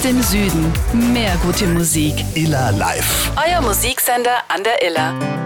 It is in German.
dem Süden. Mehr gute Musik. Iller Live. Euer Musiksender an der Iller.